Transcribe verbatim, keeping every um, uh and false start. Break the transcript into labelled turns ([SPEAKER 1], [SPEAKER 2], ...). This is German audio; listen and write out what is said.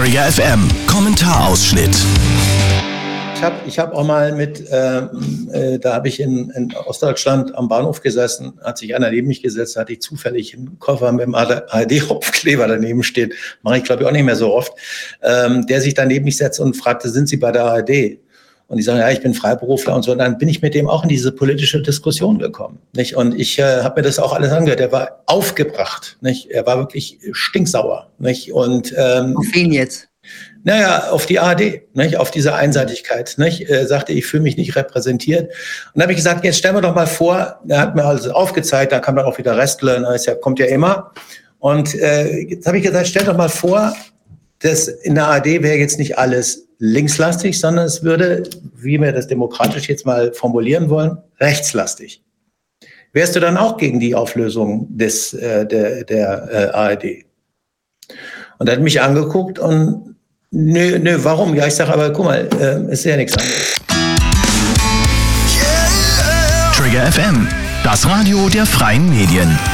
[SPEAKER 1] Trigger F M, Kommentarausschnitt.
[SPEAKER 2] Ich habe ich hab auch mal mit, äh, äh, da habe ich in, in Ostdeutschland am Bahnhof gesessen, hat sich einer neben mich gesetzt, hatte ich zufällig einen Koffer mit dem A R D-Hauptkleber daneben steht, mache ich glaube ich auch nicht mehr so oft, ähm, der sich dann neben mich setzt und fragte, sind Sie bei der A R D? Und die sagen, ja, ich bin Freiberufler und so. Und dann bin ich mit dem auch in diese politische Diskussion gekommen. Nicht? Und ich äh, habe mir das auch alles angehört. Er war aufgebracht. Nicht? Er war wirklich stinksauer. Nicht? Und, ähm,
[SPEAKER 3] auf wen jetzt?
[SPEAKER 2] Naja, auf die A R D, nicht? Auf diese Einseitigkeit. Nicht? Er sagte, ich fühle mich nicht repräsentiert. Und dann habe ich gesagt, jetzt stellen wir doch mal vor, er hat mir alles aufgezeigt, da kam dann auch wieder Restle, das kommt ja immer. Und äh, jetzt habe ich gesagt, stell doch mal vor, dass in der A R D wäre jetzt nicht alles linkslastig, sondern es würde, wie wir das demokratisch jetzt mal formulieren wollen, rechtslastig. Wärst du dann auch gegen die Auflösung des, äh, der, der äh, A R D? Und er hat mich angeguckt und nö, nö, warum? Ja, ich sage, aber guck mal, äh, ist ja nichts anderes.
[SPEAKER 1] Trigger F M, das Radio der freien Medien.